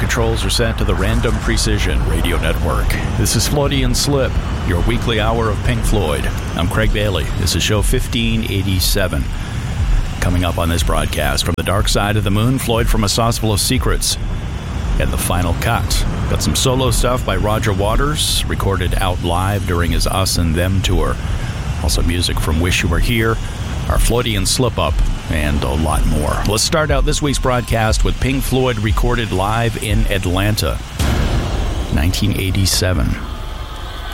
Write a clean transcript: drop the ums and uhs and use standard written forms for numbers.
controls are set to the Random Precision Radio Network. This is Floydian Slip, your weekly hour of Pink Floyd. I'm Craig Bailey. This is show 1587. Coming up on this broadcast, From the Dark Side of the Moon, Floyd from A Sauce Full of Secrets, and The Final Cut. Got some solo stuff by Roger Waters, recorded out live during his Us and Them tour. Also music from Wish You Were Here, our Floydian Slip-Up, and a lot more. Let's start out this week's broadcast with Pink Floyd recorded live in Atlanta, 1987.